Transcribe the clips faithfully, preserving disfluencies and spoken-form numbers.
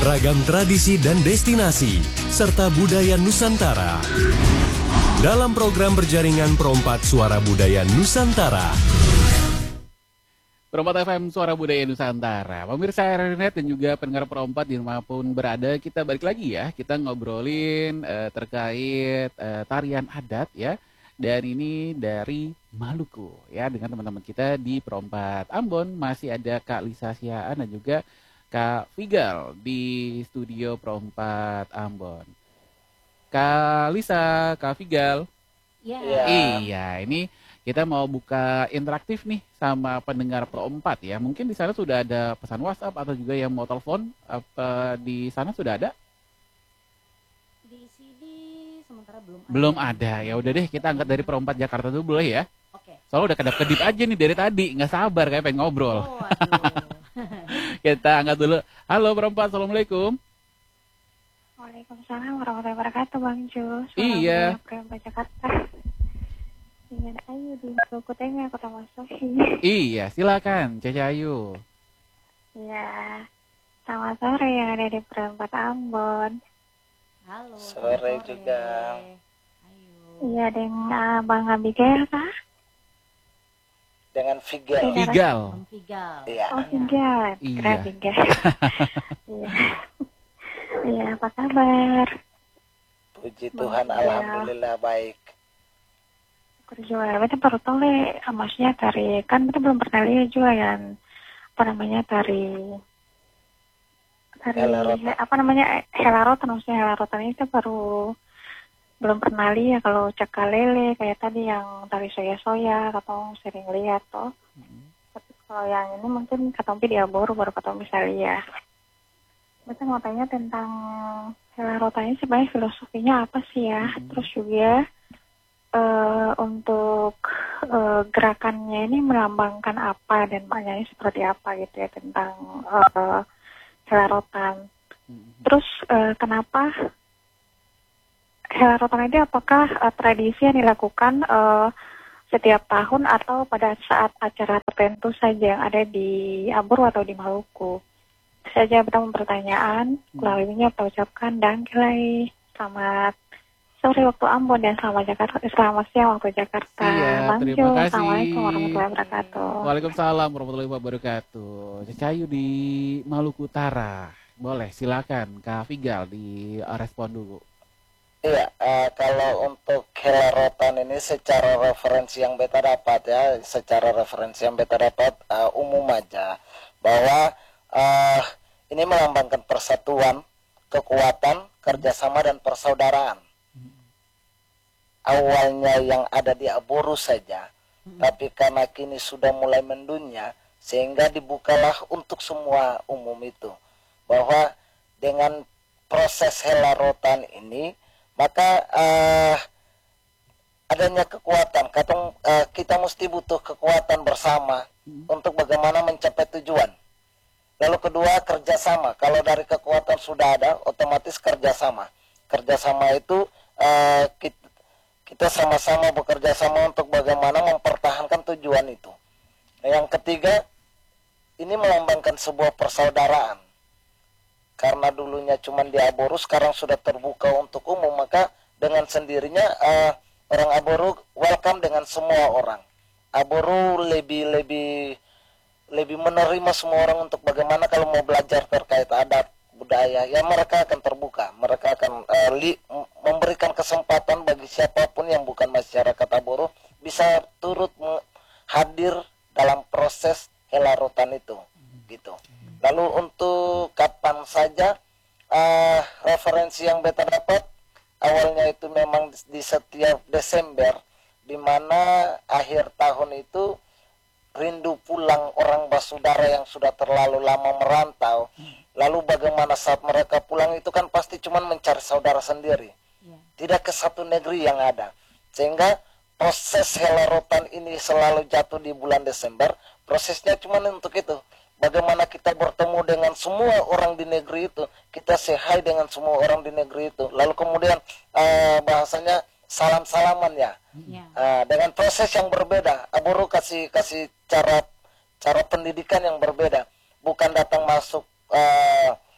beragam tradisi dan destinasi, serta budaya Nusantara. Dalam program berjaringan Perompat Suara Budaya Nusantara. Perompat F M Suara Budaya Nusantara. Pemirsa Renet dan juga pendengar Perompat di mana pun berada, kita balik lagi ya. Kita ngobrolin uh, terkait uh, tarian adat ya. Dan ini dari Maluku ya, dengan teman-teman kita di Perompat Ambon. Masih ada Kak Lisa Sihaan dan juga Kak Figal di studio Perompat Ambon. Kak Lisa, Kak Figal. Ya. Iya, ini kita mau buka interaktif nih sama pendengar Perompat ya. Mungkin di sana sudah ada pesan WhatsApp atau juga yang mau telepon. Apa di sana sudah ada? Di sini sementara belum ada. Belum ada. Ya udah deh, kita angkat dari Perompat Jakarta dulu boleh ya. Oke. Soalnya udah kedap-kedip aja nih dari tadi, nggak sabar kayak pengen ngobrol. Oh, aduh. Kita angkat dulu. Halo Perompat, Assalamualaikum. Waalaikumsalam warahmatullahi wabarakatuh, Bang Jo. Iya. Perompat Jakarta. Dengan Ayu di Maluku Tengah, Kota Masohi. Iya, silakan Caca Ayu. Iya. Selamat sore yang ada di Perompat Ambon. Halo. Sore sore juga. Ayo. Iya, dengan Bang Abigail, kah? Dengan Figal. Iya. Figal. Om Figal. Iya. Oh, Figal. Iya. Keren, Figal. Iya. Iya, apa kabar? Puji Tuhan, Iya. alhamdulillah baik. Kerja, beta baru tahu le, maksudnya tari, kan beta belum pernah lihat juga yang, apa namanya, tari, tari, Helarotan. apa namanya, helarotan, maksudnya helarotan ini kita baru, belum pernah lihat, kalau cakalele, kayak tadi yang tari soya-soya, katong sering lihat toh. Tapi kalau yang ini mungkin katong di Aboru baru katong bisa lihat. Beta mau tanya tentang helarotan ini sebenarnya filosofinya apa sih ya, Hmm. terus juga, Uh, untuk uh, gerakannya ini melambangkan apa dan maknanya seperti apa gitu ya tentang uh, helarotan. Terus uh, kenapa helarotan ini apakah uh, tradisi yang dilakukan uh, setiap tahun atau pada saat acara tertentu saja yang ada di Ambon atau di Maluku? Itu saja pertama pertanyaan. Melalui apa ucapkan dan kilai selamat sore waktu Ambon dan selamat Jakarta, selamat siang waktu Jakarta. Iya, Bang terima Jo, kasih. Assalamualaikum warahmatullahi wabarakatuh. Waalaikumsalam warahmatullahi wabarakatuh. Caca Ayu di Maluku Utara. Boleh, silakan Kak Figal di respon dulu. Iya, eh, kalau untuk helarotan ini secara referensi yang beta dapat ya, secara referensi yang beta dapat eh, umum aja bahwa eh, ini melambangkan persatuan, kekuatan, kerjasama dan persaudaraan. Awalnya yang ada di Aboru saja, hmm. tapi karena kini sudah mulai mendunia, sehingga dibukalah untuk semua umum itu. Bahwa dengan proses helarotan ini, maka uh, adanya kekuatan. Katong, uh, kita mesti butuh kekuatan bersama hmm. untuk bagaimana mencapai tujuan. Lalu kedua, kerjasama. Kalau dari kekuatan sudah ada, otomatis kerjasama. Kerjasama itu uh, kita Kita sama-sama bekerja sama untuk bagaimana mempertahankan tujuan itu. Yang ketiga, ini melambangkan sebuah persaudaraan. Karena dulunya cuma di Aboru, sekarang sudah terbuka untuk umum, maka dengan sendirinya uh, orang Aboru welcome dengan semua orang. Aboru lebih lebih lebih menerima semua orang untuk bagaimana kalau mau belajar terkait adat, budaya, ya mereka akan terbuka, mereka akan uh, li, memberikan kesempatan bagi siapapun yang bukan masyarakat Aboru bisa turut hadir dalam proses helarotan itu, gitu. Lalu untuk kapan saja uh, referensi yang beta dapat awalnya itu memang di setiap Desember, di mana akhir tahun itu rindu pulang orang basudara yang sudah terlalu lama merantau. Lalu bagaimana saat mereka pulang itu kan pasti cuma mencari saudara sendiri. Yeah. Tidak ke satu negeri yang ada. Sehingga proses helarotan ini selalu jatuh di bulan Desember. Prosesnya cuma untuk itu. Bagaimana kita bertemu dengan semua orang di negeri itu. Kita say hi dengan semua orang di negeri itu. Lalu kemudian uh, bahasanya salam-salaman ya. Yeah. Uh, dengan proses yang berbeda. Aboru kasih kasih cara cara pendidikan yang berbeda. Bukan datang masuk Uh,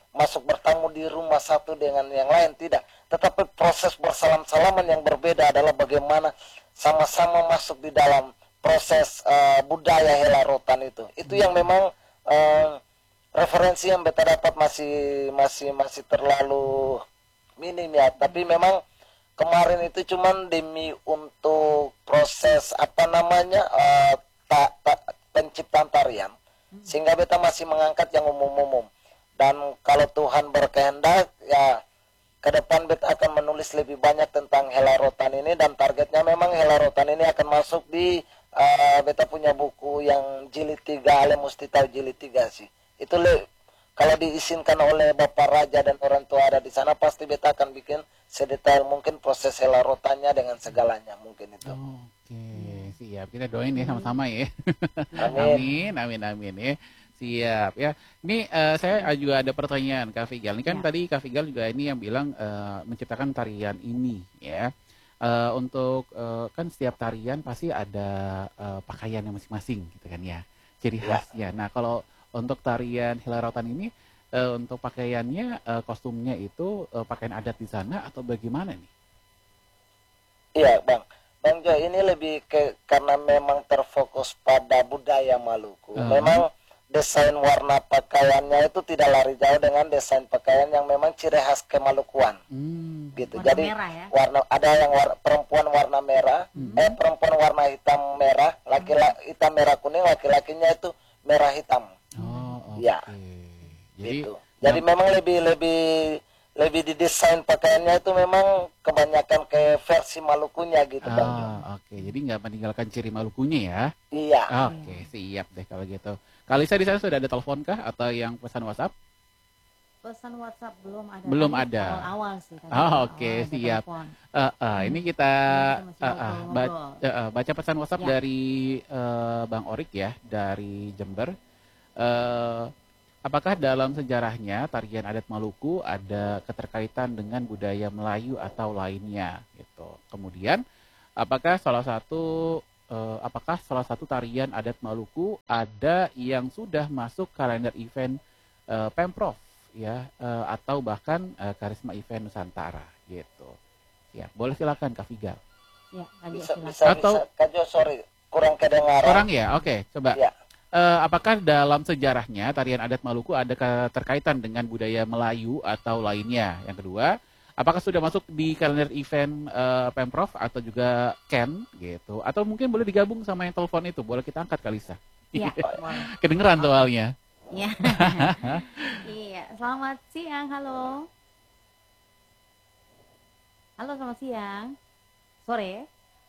masuk bertamu di rumah satu dengan yang lain, tidak. Tetapi proses bersalam-salaman yang berbeda adalah bagaimana sama-sama masuk di dalam proses uh, budaya Hela Rotan itu. Itu yang memang uh, referensi yang beta dapat masih masih masih terlalu minim ya. Tapi memang kemarin itu cuman demi untuk proses apa namanya uh, ta, ta, penciptaan tarian, sehingga beta masih mengangkat yang umum-umum. Dan kalau Tuhan berkehendak ya, ke depan beta akan menulis lebih banyak tentang Hela Rotan ini, dan targetnya memang Hela Rotan ini akan masuk di uh, beta punya buku yang jilid tiga, Ale mesti tahu jilid tiga sih. Itu le, kalau diizinkan oleh Bapak Raja dan orang tua ada di sana, pasti beta akan bikin sedetail mungkin proses Hela Rotannya dengan segalanya mungkin itu. Oke, siap. Kita doain ya sama-sama ya. Amin. Amin, amin, amin ya. Siap ya. Ini uh, saya juga ada pertanyaan Kak Figal. Ini kan Ya. tadi Kak Figal juga ini yang bilang uh, menciptakan tarian ini ya. Uh, untuk uh, kan setiap tarian pasti ada uh, pakaian yang masing-masing gitu kan ya. Ciri Ya. khasnya. Nah, kalau untuk tarian Hela Rotan ini uh, untuk pakaiannya uh, kostumnya itu uh, pakaian adat di sana atau bagaimana nih? Iya Bang, Bang Jo, ini lebih ke karena memang terfokus pada budaya Maluku. Uh. Memang desain warna pakaiannya itu tidak lari jauh dengan desain pakaian yang memang ciri khas kemalukuan, Hmm. gitu. Warna Jadi merah ya? warna ada yang war, perempuan warna merah, Hmm. eh perempuan warna hitam merah, laki-laki hitam merah kuning, laki-lakinya itu merah hitam, Oh, oke. Ya. Jadi gitu. Jadi memang lebih lebih lebih didesain pakaiannya itu memang kebanyakan ke versi Malukunya gitu Bang Jo. ah, oke. Jadi nggak meninggalkan ciri Malukunya ya. Iya. Oke, siap deh kalau gitu. Kalisa di sana sudah ada telepon kah atau yang pesan WhatsApp? Pesan WhatsApp belum ada. Belum Tadi ada. Awal-awal sih. tadi Oh, awal oke, ada siap. telepon. Eh, eh, ini kita Kita masih eh, eh, ba- ngobrol-ngobrol. eh, eh, baca pesan WhatsApp Ya. dari eh, Bang Orik ya, dari Jember. Eh, apakah dalam sejarahnya tarian adat Maluku ada keterkaitan dengan budaya Melayu atau lainnya? Gitu. Kemudian, apakah salah satu eh, apakah salah satu tarian adat Maluku ada yang sudah masuk kalender event eh, Pemprov ya, eh, atau bahkan eh, Karisma Event Nusantara gitu. Ya, boleh silakan Kak Figal. Ya, Kak Jo, Bisa silakan. bisa Atau- bisa Kak Jo, sorry kurang kedengaran. Orang ya, oke, coba. Ya. Eh, apakah dalam sejarahnya tarian adat Maluku ada keterkaitan dengan budaya Melayu atau lainnya? Yang kedua, apakah sudah masuk di kalender event eh, Pemprov atau juga Ken gitu? Atau mungkin boleh digabung sama yang telepon itu, boleh kita angkat Kalisa. Ya, boleh. Kedengeran soalnya. Ya. Iya, selamat siang, halo. Halo, selamat siang. Sore.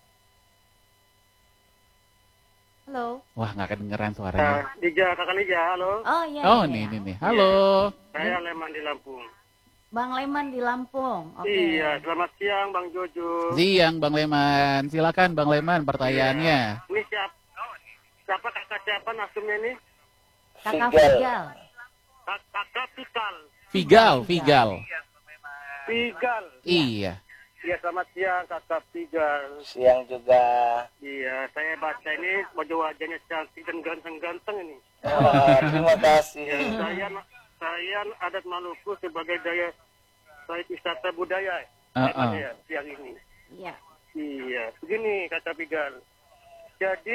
Halo. Wah, nggak kedengeran suaranya. Lija, kakak Lija, halo. Oh iya. Oh, iya. nih, nih, nih. Halo. Saya Leman di Lampung. Bang Leman di Lampung. Oke. Iya, selamat siang Bang Jojo. Siang, Bang Leman. Silakan, Bang Leman, pertanyaannya. Ini siapa? Siapa kakak siapa nasumnya ini? Kakak Figal. Figal. Kak- Kakak Pikal. Figal, Figal. Pigal. Iya. Iya, selamat siang kakak Pigal. Siang juga. Iya, saya baca ini wajah wajahnya cantik dan ganteng-ganteng ini. Wah, terima kasih. Ya, saya saya adat Maluku sebagai daya saya wisata budaya. Uh-uh. Namanya ya, siang ini. Iya. Iya, begini kata Pigal. Jadi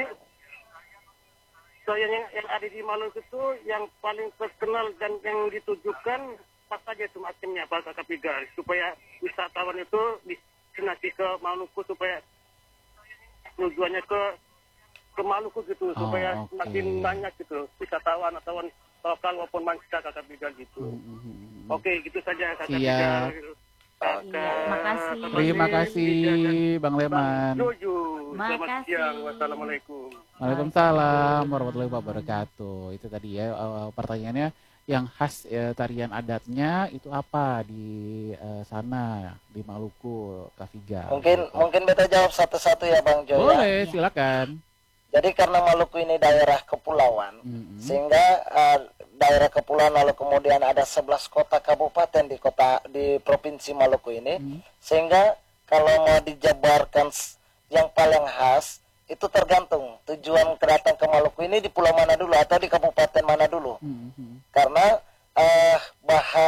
saya yang, yang ada di Maluku itu yang paling terkenal dan yang ditujukan pas saja itu macamnya Pak Kak Pigal, supaya wisatawan itu destinasi ke Maluku supaya tujuannya ke ke Maluku gitu, Oh, supaya oke. makin banyak gitu wisatawan atau lokal maupun mancanegara Kak Pigal gitu. Hmm. Oke, gitu saja Kak Siap. Pigal. Iya, makasih. Terima kasih, Bang Leman. Jojo, selamat Makasih. siang. Wassalamualaikum. Waalaikumsalam warahmatullahi wabarakatuh. Itu tadi ya eh, pertanyaannya, yang khas eh, tarian adatnya itu apa di eh, sana di Maluku, Kak Figa? Mungkin Gitu. mungkin beta jawab satu-satu ya Bang Jo ya. Boleh, silakan. Jadi karena Maluku ini daerah kepulauan, Mm-mm. sehingga uh, daerah kepulauan lalu kemudian ada sebelas kota kabupaten di kota di provinsi Maluku ini, Mm. sehingga kalau mau dijabarkan s- yang paling khas itu tergantung tujuan kedatang ke Maluku ini di pulau mana dulu atau di kabupaten mana dulu. Mm-mm. Karena eh, baha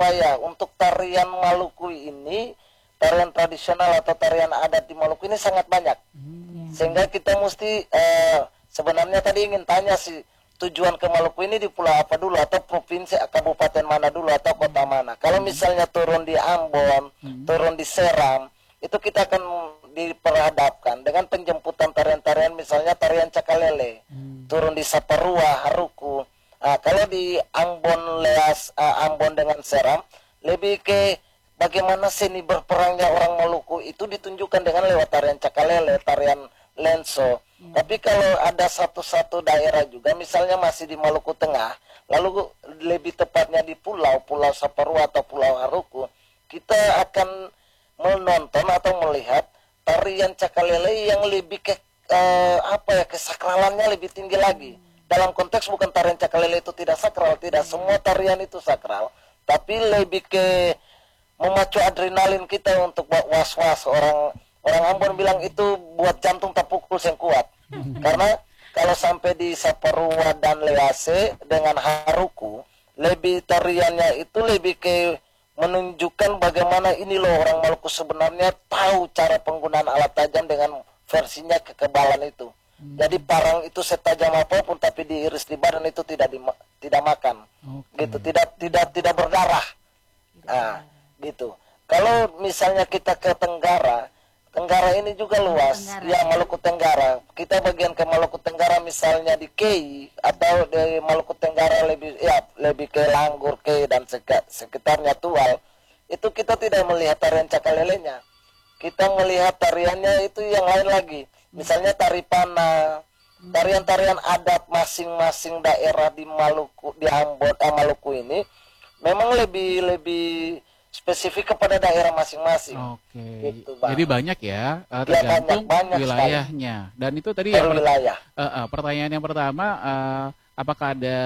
wilayah. Untuk tarian Maluku ini, tarian tradisional atau tarian adat di Maluku ini sangat banyak. Hmm. Sehingga kita mesti eh, sebenarnya tadi ingin tanya sih, tujuan ke Maluku ini di pulau apa dulu, atau provinsi, kabupaten mana dulu, atau kota mana. Kalau misalnya turun di Ambon, Hmm. turun di Seram, itu kita akan diperhadapkan dengan penjemputan tarian-tarian, misalnya tarian Cakalele, Hmm. turun di Saparua, Haruku. Nah, kalau di Ambon, Leas, uh, Ambon dengan Seram, lebih ke bagaimana seni berperangnya orang Maluku itu ditunjukkan dengan lewat tarian Cakalele, tarian Lenso. Hmm. Tapi kalau ada satu-satu daerah juga, misalnya masih di Maluku Tengah, lalu lebih tepatnya di pulau, Pulau Saparua atau Pulau Haruku, kita akan menonton atau melihat tarian Cakalele yang lebih ke eh, apa ya, kesakralannya lebih tinggi lagi. Dalam konteks bukan tarian Cakalele itu tidak sakral, tidak semua tarian itu sakral, tapi lebih ke memacu adrenalin kita untuk buat was-was. Orang orang Ambon bilang itu buat jantung terpukul yang kuat. Karena kalau sampai di Saparua dan Lease dengan Haruku, lebih tariannya itu lebih ke menunjukkan bagaimana ini loh orang Maluku sebenarnya tahu cara penggunaan alat tajam dengan versinya kekebalan itu. Jadi parang itu setajam apapun tapi diiris di badan itu tidak di, tidak makan. Oke. Gitu, tidak tidak tidak berdarah. Nah, gitu. Kalau misalnya kita ke Tenggara, Tenggara ini juga luas. Tenggara. Ya, Maluku Tenggara. Kita bagian ke Maluku Tenggara misalnya di Kei atau di Maluku Tenggara lebih ya lebih ke Langgur, Kei dan seka- sekitarnya Tual. Itu kita tidak melihat tarian Cakalelenya. Kita melihat tariannya itu yang lain lagi. Misalnya tari Pana, tarian-tarian adat masing-masing daerah di Maluku, di Ambon, eh, Maluku ini memang lebih lebih spesifik kepada daerah masing-masing. Oke. Gitu, Bang. Jadi banyak ya, eh, Ya, tergantung banyak, banyak wilayahnya. Dan itu tadi Per ya per- wilayah. eh, eh, pertanyaan yang pertama, eh, apakah ada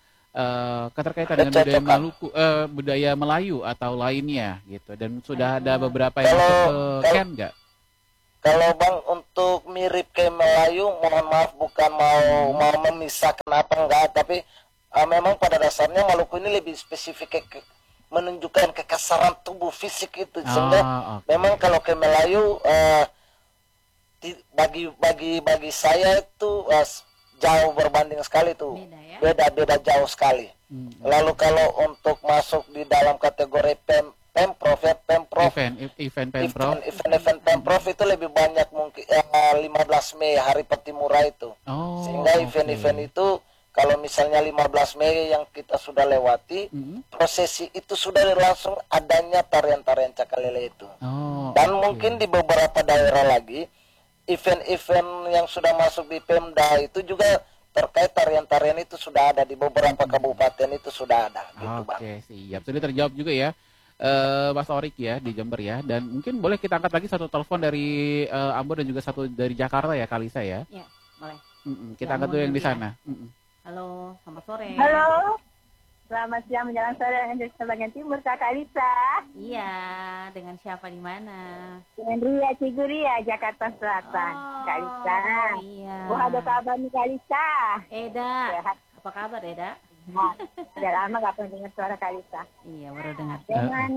eh, keterkaitan dengan budaya Kecocokan. Maluku, eh, budaya Melayu atau lainnya gitu? Dan sudah ada beberapa yang Kalau- masuk ke kalau- Ken nggak? Kalau Bang untuk mirip ke Melayu, mohon maaf bukan mau mau memisahkan apa enggak, tapi uh, memang pada dasarnya Maluku ini lebih spesifik ke, ke- menunjukkan kekasaran tubuh fisik itu, sehingga Ah, oke. memang kalau ke Melayu uh, ti- bagi bagi bagi saya itu uh, jauh berbanding sekali tuh, Beda ya? beda beda jauh sekali. Hmm. Lalu kalau untuk masuk di dalam kategori pem pemprov ya pemprov Event, e- event Pemprov. event event event pemprov itu lebih banyak mungkin eh, lima belas Mei Hari Petimura itu. Oh, Sehingga oke. event-event itu kalau misalnya lima belas Mei yang kita sudah lewati, Mm-mm. prosesi itu sudah langsung adanya tarian-tarian Cakalele itu. Oh, Dan oke. mungkin di beberapa daerah lagi event-event yang sudah masuk di Pemda itu juga terkait tarian-tarian itu sudah ada di beberapa kabupaten itu sudah ada gitu, Bang. Oke, siap. Sudah terjawab juga ya, eh Mas Orik ya di Jember ya. Dan mungkin boleh kita angkat lagi satu telepon dari eh, Ambon dan juga satu dari Jakarta ya, Kalisa ya. Ya, boleh. Mm-mm, kita Ya, angkat dulu yang di Ambon dulu sana. Mm-mm. Halo, selamat sore. Halo, selamat siang menjelang sore Indonesia bagian timur, Kak Kalisa. Iya, dengan siapa di mana? Dengan Ria Ciguria, Jakarta Selatan. Kak Lisa. Iya. Wah, ada kabar nih Kak Lisa. Eda, Sehat. apa kabar Eda? Nah, udah lama gak pernah dengar suara Kak Lisa. Iya, baru dengar. Dengan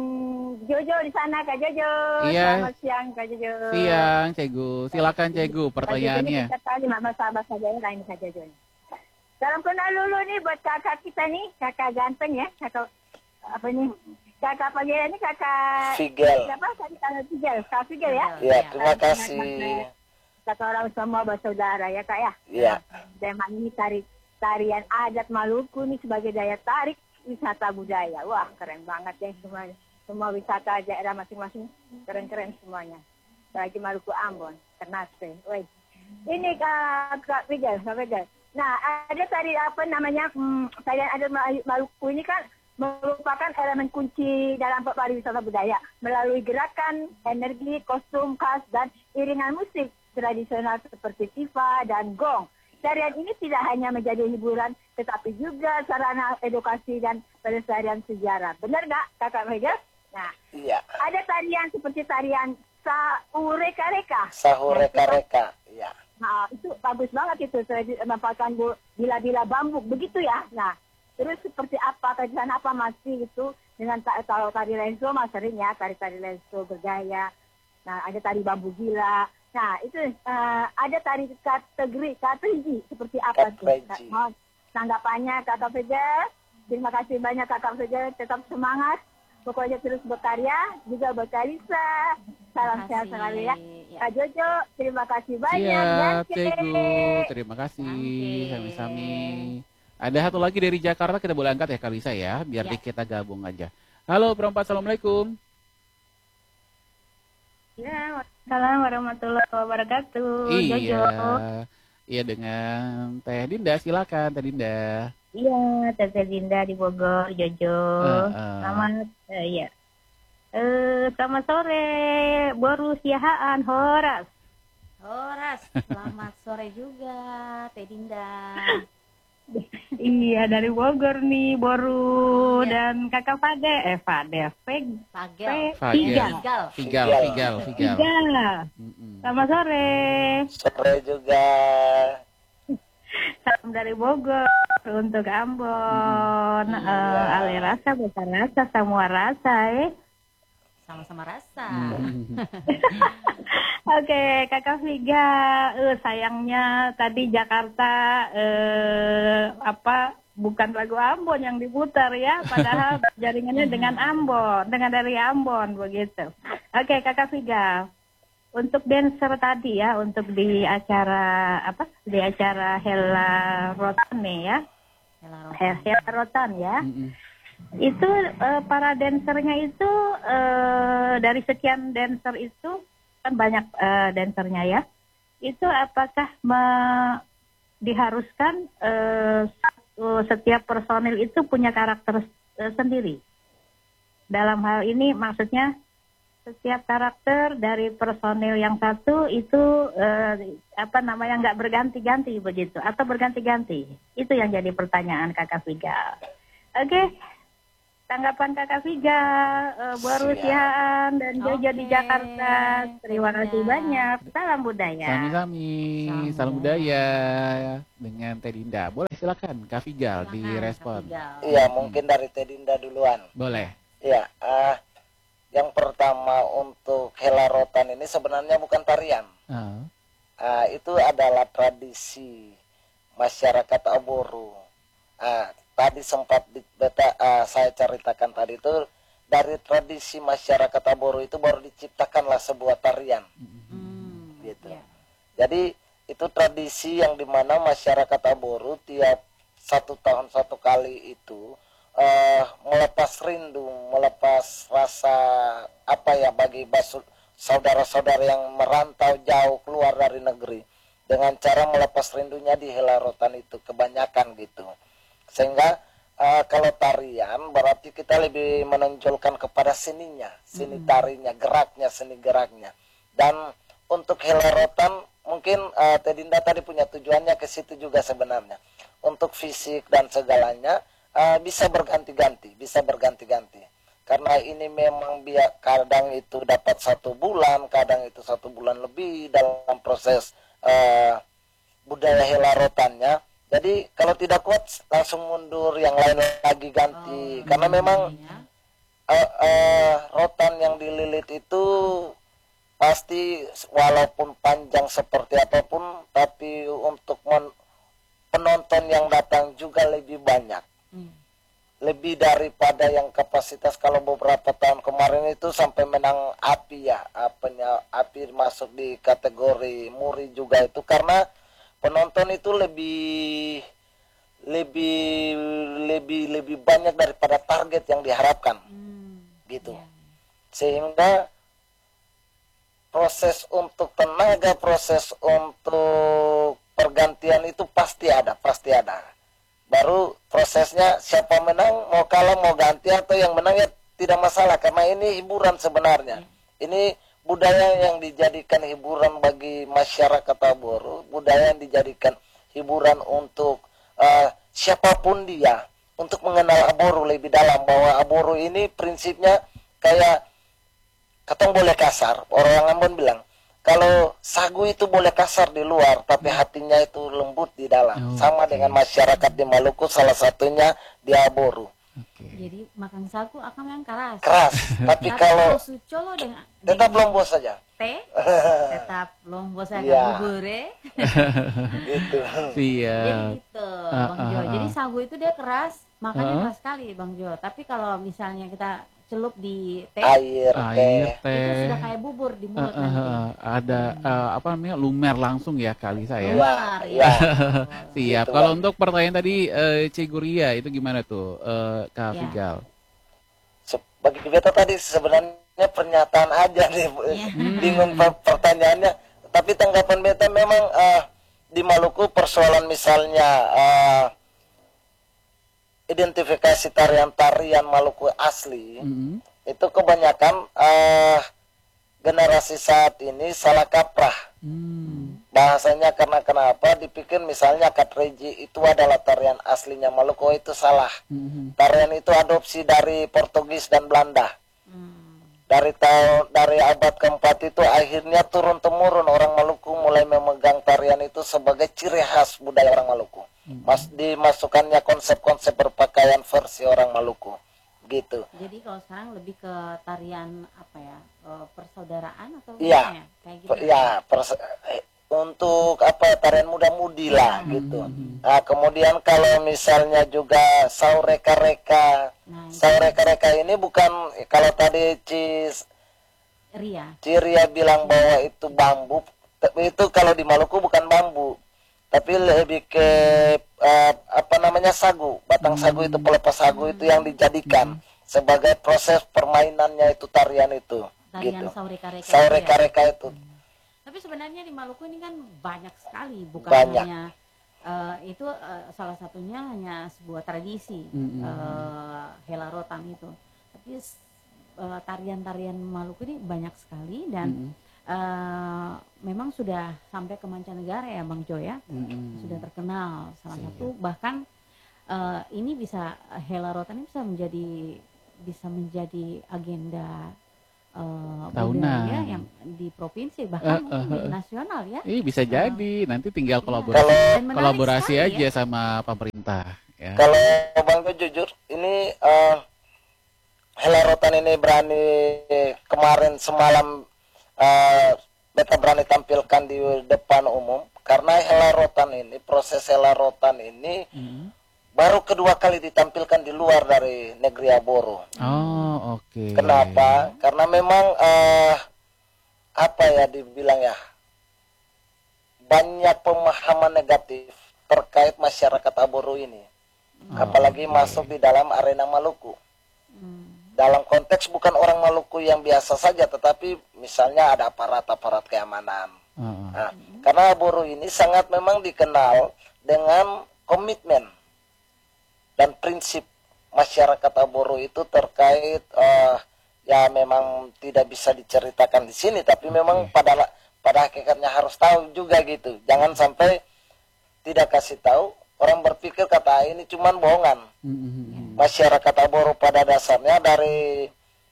Jojo di sana, Kak Jojo. Iya. Selamat siang, Kak Jojo. Siang, Cegu. Silakan Cegu pertanyaannya. Kita tahu nih, sahabat saja yang lain Kak Jojo. Salam kenal dulu nih buat kakak kita nih, kakak ganteng ya, kakak apa nih? Kakak pagi ini kakak Figel. siapa? Tadi kakak Figel, Kak Figel ya. Ya, Iya. terima kasih. Kata orang semua bersaudara ya Kak ya. Ya. Tema ini tari tarian adat Maluku nih sebagai daya tarik wisata budaya. Wah, keren banget ya semuanya. Semua wisata daerah masing-masing keren-keren semuanya. Bagi Maluku Ambon, Ternate. Woi. Ini Kak, Kak Figel, Kak Figel. Nah, ada tadi apa namanya, hmm, tarian adat Maluku ini kan merupakan elemen kunci dalam pariwisata budaya melalui gerakan, energi, kostum khas, dan iringan musik tradisional seperti tifa dan gong. Tarian ini tidak hanya menjadi hiburan, tetapi juga sarana edukasi dan pelestarian sejarah. Benar nggak, Kakak Figel? Nah, Iya. ada tarian seperti tarian Saureka-reka. Sahur reka-reka. Iya. Nah, itu bagus banget itu, saya memanfaatkan bu- bila-bila bambu, begitu ya. Nah, terus seperti apa, kajian apa masih itu dengan ta- kalau tari lenso mah sering ya, tari-tari lenso bergaya. Nah, ada tari bambu gila. Nah, itu eh, ada tari kategori kategori seperti apa tuh? Kategori. Mohon tanggapannya Kakak Vega. Terima kasih banyak Kakak Vega, tetap semangat. Pokoknya terus berkarya, juga berkarya. Salam Terima sehat kasih. selalu ya. Ya. Kak Jojo, terima kasih banyak. Siap, Yance. Cegu. Terima kasih. Oke. Sami-sami. Ada satu lagi dari Jakarta, kita boleh angkat ya Kak Lisa ya, biar Ya. kita gabung aja. Halo perempat, Assalamualaikum. Ya, Waalaikumsalam warahmatullahi wabarakatuh. Iya. Jojo. Iya dengan Teh Dinda, silakan Teh Dinda. Iya, Tete Dinda di Bogor, Jojo. Uh, uh. Selamat, eh, ya. Eh, selamat sore, Boru Siahaan, Horas. Horas, selamat sore juga, Teh Dinda. Iya, dari Bogor nih, Boru Iya. dan Kakak Fade, eh Fade, Feg, Pagel. Fe- Fagel. Tiga. Figal. Figal, Figal, Figal. Tiga. Mm-mm. Selamat sore. Sore juga. Salam dari Bogor untuk Ambon, Hmm. eh, Ale rasa, bukan rasa, semua rasa, eh. Sama-sama rasa. Mm. Oke, Kakak Viga, eh, sayangnya tadi Jakarta eh, apa bukan lagu Ambon yang diputar ya, padahal jaringannya dengan Ambon, dengan dari Ambon begitu. Oke, Kakak Viga, untuk dancer tadi ya, untuk di acara apa? Di acara Hela Rotan nih ya, Hela Rotan. He- Hela Rotan ya. Mm-mm. Itu eh, para dancernya itu eh, dari sekian dancer itu kan banyak eh, dancernya ya. Itu apakah me- diharuskan eh, satu- setiap personil itu punya karakter eh, sendiri? Dalam hal ini maksudnya setiap karakter dari personil yang satu itu eh, apa namanya nggak berganti-ganti begitu atau berganti-ganti? Itu yang jadi pertanyaan Kakak Viga. Oke. Tanggapan Kakak Viga, uh, Boru Siap. Sihaan dan Jojo di Oke, Jakarta. Terima Teh kasih Dinda. banyak. Salam budaya. Sami-sami, Salam salam budaya. budaya dengan Teh Dinda. Boleh silakan Kak Figal Silakan, direspon. Kak Figal. Iya, mungkin dari Teh Dinda duluan. Boleh. Iya, ah, yang pertama untuk Hela Rotan ini sebenarnya bukan tarian. Ah. Ah, itu adalah tradisi masyarakat Aboru. Ah, tadi sempat di, beta, ah, saya ceritakan tadi itu dari tradisi masyarakat Aboru itu baru diciptakanlah sebuah tarian. Hmm, Gitu. ya. Jadi itu tradisi yang dimana masyarakat Aboru tiap satu tahun satu kali itu eh, melepas rindu, melepas rasa apa ya bagi basu- saudara-saudara yang merantau jauh keluar dari negeri dengan cara melepas rindunya di Hela Rotan itu kebanyakan gitu. Sehingga eh, kalau tarian berarti kita lebih menonjolkan kepada seninya, seni tarinya, geraknya, seni geraknya. Dan untuk Hela Rotan mungkin uh, Teh Dinda tadi punya tujuannya ke situ juga sebenarnya. Untuk fisik dan segalanya uh, bisa berganti-ganti, bisa berganti-ganti. Karena ini memang biar kadang itu dapat satu bulan, kadang itu satu bulan lebih dalam proses uh, budaya Hela Rotannya. Jadi kalau tidak kuat langsung mundur, yang lain lagi ganti. Oh, Karena memang ya. uh, uh, rotan yang dililit itu pasti walaupun panjang seperti apapun, tapi untuk men- penonton yang datang juga lebih banyak. Hmm. Lebih daripada yang kapasitas kalau beberapa tahun kemarin itu sampai menang api ya. Apanya, api masuk di kategori muri juga itu karena penonton itu lebih lebih lebih lebih banyak daripada target yang diharapkan. Hmm, Gitu. ya. Sehingga proses untuk tenaga, proses untuk pergantian itu pasti ada, pasti ada. Baru prosesnya siapa menang, mau kalah, mau ganti atau yang menang ya tidak masalah karena ini hiburan sebenarnya. Ini budaya yang dijadikan hiburan bagi masyarakat Aboru, budaya yang dijadikan hiburan untuk uh, siapapun dia, untuk mengenal Aboru lebih dalam, bahwa Aboru ini prinsipnya kayak katong boleh kasar, orang Ambon bilang kalau sagu itu boleh kasar di luar tapi hatinya itu lembut di dalam. Oh, Sama oke. dengan masyarakat di Maluku, salah satunya di Aboru. Oke. Jadi makan sagu akan yang keras. keras. Tapi Tapi kalau kalau sucolo dengan tetap dengan lombok saja, teh tetap lombok saja Iya. bubur ya. gitu. Jadi Siap. gitu, Ah, Bang ah, Jo. ah. Jadi sagu itu dia keras, makannya Ah. keras sekali, Bang Jo. Tapi kalau misalnya kita celup di teh, Air, Air teh, itu teh. sudah kayak bubur di Eh, mulut eh, nanti. eh, ada eh, apa namanya lumer langsung ya kali saya. Keluar Iya, ya. Siap. Gitu, Kalau Bang. untuk pertanyaan tadi eh, Ciguria itu gimana tuh eh, Kak Ya. Figal? Se- bagi beta tadi sebenarnya pernyataan aja nih, Bu. Iya. Bingung per- pertanyaannya. Tapi tanggapan beta memang eh, di Maluku persoalan misalnya eh, identifikasi tarian-tarian Maluku asli Mm-mm. itu kebanyakan eh, generasi saat ini salah kaprah. Hmm. Bahasanya karena kenapa dipikir misalnya Katreji itu adalah tarian aslinya Maluku, itu salah. Mhm. Tarian itu adopsi dari Portugis dan Belanda. Hmm. Dari tahun dari abad keempat itu akhirnya turun temurun orang Maluku mulai memegang tarian itu sebagai ciri khas budaya orang Maluku. Mas dimasukkannya konsep-konsep berpakaian versi orang Maluku, gitu. Jadi kalau sekarang lebih ke tarian apa ya, eh, persaudaraan atau Iya. gimana ya? Kayak gitu. Ya, pers- eh, untuk apa tarian muda-mudi lah gitu. Nah, kemudian kalau misalnya juga saureka-reka, Nah, itu saureka-reka ini bukan kalau tadi Cis Ria. Ciria bilang bahwa itu bambu, tapi itu kalau di Maluku bukan bambu, tapi lebih ke eh, apa namanya sagu, batang sagu itu, pelepas sagu itu yang dijadikan sebagai proses permainannya itu tarian itu, Tarian gitu. saureka-reka. itu ya. Saureka-reka itu. Tapi sebenarnya di Maluku ini kan banyak sekali, bukan Banyak. hanya eh, itu eh, salah satunya hanya sebuah tradisi Mm-mm. eh, Hela Rotan itu. Tapi eh, tarian-tarian Maluku ini banyak sekali dan Mm-mm. eh, memang sudah sampai ke mancanegara ya Bang Jo ya, Mm-mm. sudah terkenal. Salah Siap. satu bahkan eh, ini bisa Hela Rotan ini bisa menjadi bisa menjadi agenda eh, Tahunan. budaya yang di provinsi bahkan Eh, mungkin eh, di eh. nasional ya. Ih, bisa jadi nanti tinggal Iya. kolaborasi Kalau Dan menarik kolaborasi sekali aja ya. sama pemerintah ya. kalau Bang Jo jujur, ini eh, Hela Rotan ini berani kemarin semalam eh, beta berani tampilkan di depan umum karena Hela Rotan ini, proses Hela Rotan ini Mm. baru kedua kali ditampilkan di luar dari negeri Aboro. Oh, oke. Kenapa? Karena memang eh, apa ya dibilang ya, banyak pemahaman negatif terkait masyarakat Aboro ini, apalagi oke. masuk di dalam arena Maluku. Hmm. Dalam konteks bukan orang Maluku yang biasa saja, tetapi misalnya ada aparat-aparat keamanan. Heeh. Nah, karena Aboro ini sangat memang dikenal dengan komitmen dan prinsip masyarakat Aboro itu terkait eh, ya memang tidak bisa diceritakan di sini, tapi memang pada pada hakikatnya harus tahu juga gitu. Jangan sampai tidak kasih tahu, orang berpikir kata "Ah, ini cuman bohongan." Mm-mm. Masyarakat Aboro pada dasarnya dari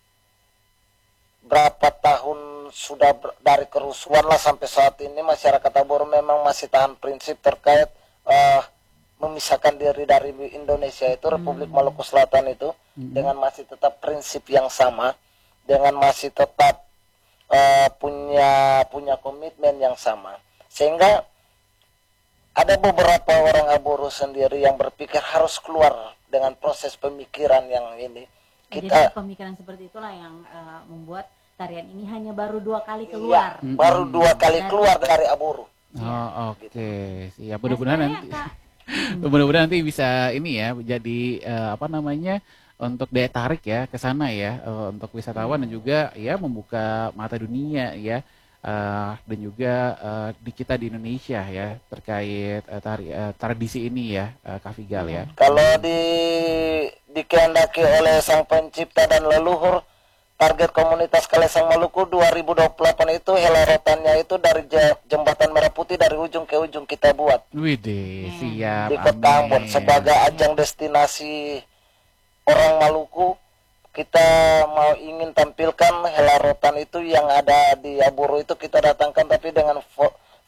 berapa tahun sudah ber- dari kerusuhan lah sampai saat ini masyarakat Aboro memang masih tahan prinsip terkait eh, memisahkan diri dari Indonesia itu, Republik Maluku Selatan itu, dengan masih tetap prinsip yang sama, dengan masih tetap eh, punya punya komitmen yang sama, sehingga ada beberapa orang Aboro sendiri yang berpikir harus keluar dengan proses pemikiran yang ini. Jadi Kita pemikiran seperti itulah yang eh, membuat tarian ini hanya baru dua kali iya, keluar. baru dua kali Dari- keluar dari Aboro. Oh, oke. Siap. Nah, Mudah-mudahan sebenarnya, nanti Kak, mudah-mudahan nanti bisa ini ya jadi eh, apa namanya untuk daya tarik ya ke sana ya eh, untuk wisatawan dan juga ya membuka mata dunia ya eh, dan juga eh, di kita di Indonesia ya terkait eh, tari, eh, tradisi ini ya eh, Kak Figal ya. Kalau di dikehendaki oleh Sang Pencipta dan leluhur, target komunitas Kalesang Maluku dua ribu dua puluh delapan itu Hela Rotannya itu dari Je- Jembatan Merah Putih dari ujung ke ujung kita buat Widih, siap. di Kota Ambon amin. sebagai ajang destinasi orang Maluku. Kita mau ingin tampilkan Hela Rotan itu yang ada di Aboro itu kita datangkan, tapi dengan vo-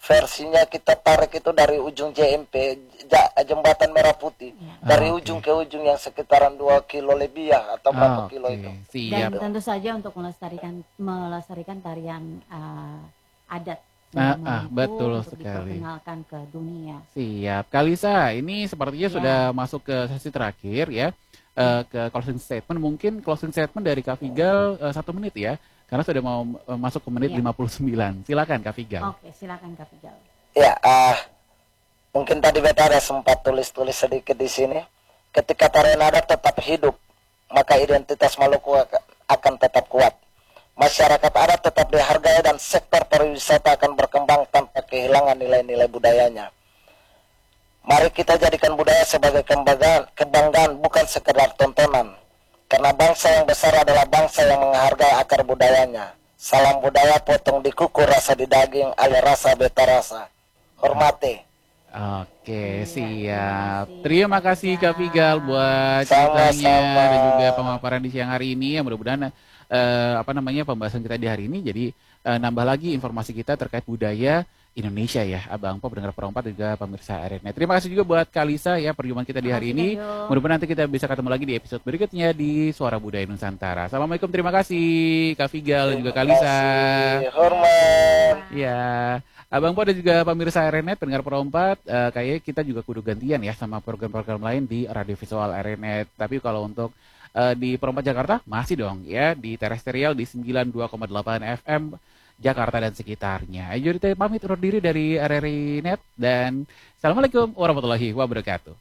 versinya kita tarik itu dari ujung J M P, ja- jembatan Merah Putih, Ya. dari Ah, ujung oke. ke ujung yang sekitaran dua kilo lebih ya, atau berapa Oke, kilo itu. siap. Dan tentu saja untuk melestarikan melestarikan tarian uh, adat Ah, Banda ah, Maluku betul untuk sekali. diperkenalkan ke dunia. Siap. Kalisa, ini sepertinya Ya. sudah masuk ke sesi terakhir ya. Eh, ke closing statement. Mungkin closing statement dari Kak Figal eh, satu menit ya. Karena sudah mau eh, masuk ke menit Ya. lima puluh sembilan. Silakan Kak Figal. Oke, silakan Kak Figal. Ya, ah mungkin tadi beta ada sempat tulis-tulis sedikit di sini. Ketika tarian adat tetap hidup, maka identitas Maluku ak- akan tetap kuat. Masyarakat adat tetap dihargai dan sektor pariwisata akan berkembang tanpa kehilangan nilai-nilai budayanya. Mari kita jadikan budaya sebagai kebanggaan, kebanggaan bukan sekedar tontonan. Karena bangsa yang besar adalah bangsa yang menghargai akar budayanya. Salam budaya potong di kuku, rasa di daging, alih rasa beta rasa. Hormati. Oke, Iya, siap. terima Terima kasih, kasih Kak Kak Figal buat Sama-sama. ceritanya dan juga pemaparan di siang hari ini. Ya, mudah-mudahan eh, apa namanya pembahasan kita di hari ini jadi eh, nambah lagi informasi kita terkait budaya Indonesia ya, Abang Po, pendengar perempat dan juga pemirsa R N. Terima kasih juga buat Kalisa ya perjumpaan kita di hari ini. Terima kasih, Kak Jo. Mudah-mudahan nanti kita bisa ketemu lagi di episode berikutnya di Suara Budaya Nusantara. Assalamualaikum, terima kasih Kak Figal dan juga Kalisa. Kasih, hormat. Ya, Abang Po dan juga pemirsa R N Net, pendengar perempat, eh, kayaknya kita juga kudu gantian ya sama program-program lain di radio visual R N Net. Tapi kalau untuk eh, di Perempat Jakarta masih dong ya di terestrial di sembilan puluh dua koma delapan F M Jakarta dan sekitarnya. Ayo kita pamit undur diri dari R R I Net dan Assalamualaikum warahmatullahi wabarakatuh.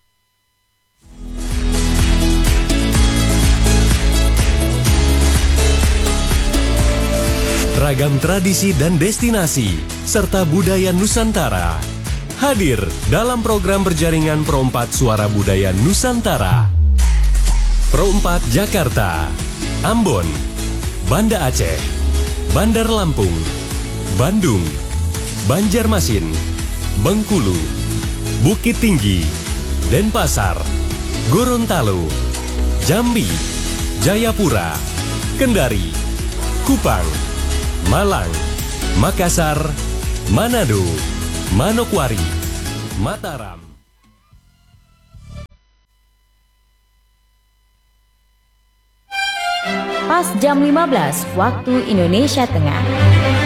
Ragam tradisi dan destinasi, serta budaya Nusantara. Hadir dalam program berjaringan Perompat Suara Budaya Nusantara. Perompat Jakarta, Ambon, Banda Aceh, Bandar Lampung, Bandung, Banjarmasin, Bengkulu, Bukit Tinggi, Denpasar, Gorontalo, Jambi, Jayapura, Kendari, Kupang, Malang, Makassar, Manado, Manokwari, Mataram. Pas jam lima belas waktu Indonesia Tengah.